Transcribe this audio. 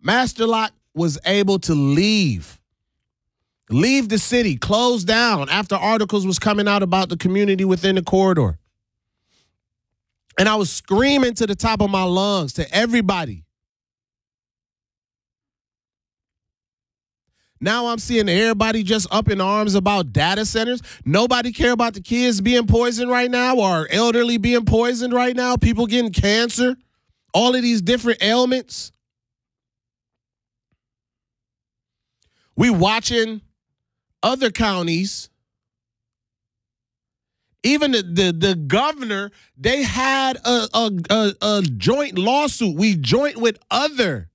Master Lock was able to leave the city, close down after articles was coming out about the community within the corridor. And I was screaming to the top of my lungs to everybody. Now I'm seeing everybody just up in arms about data centers. Nobody care about the kids being poisoned right now or elderly being poisoned right now, people getting cancer, all of these different ailments. We watching other counties. Even the governor, they had a joint lawsuit. We joint with other